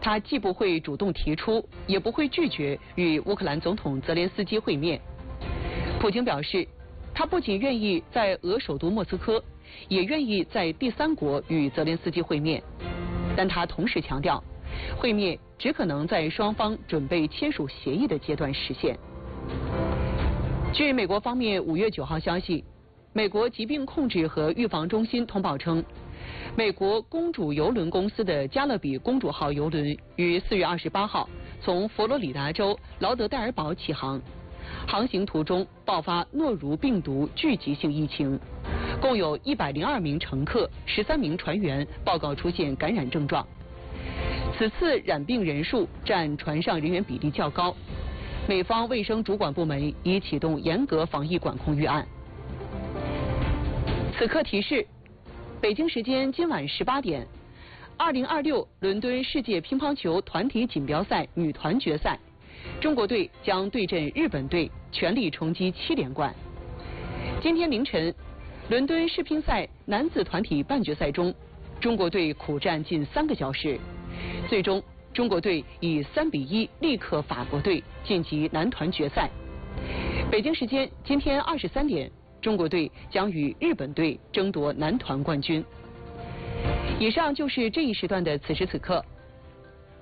他既不会主动提出，也不会拒绝与乌克兰总统泽连斯基会面。普京表示，他不仅愿意在俄首都莫斯科，也愿意在第三国与泽连斯基会面，但他同时强调，会面只可能在双方准备签署协议的阶段实现。据美国方面5月9号消息，美国疾病控制和预防中心通报称，美国公主邮轮公司的加勒比公主号邮轮于4月28号从佛罗里达州劳德代尔堡起航，航行途中爆发诺如病毒聚集性疫情，共有102名乘客、13名船员报告出现感染症状。此次染病人数占船上人员比例较高，美方卫生主管部门已启动严格防疫管控预案。此刻提示，北京时间今晚18点，2026伦敦世界乒乓球团体锦标赛女团决赛，中国队将对阵日本队，全力冲击7连冠。今天凌晨，伦敦世乒赛男子团体半决赛中，中国队苦战近3个小时，最终中国队以3比1力克法国队，晋级男团决赛。北京时间今天23点，中国队将与日本队争夺男团冠军。以上就是这一时段的此时此刻，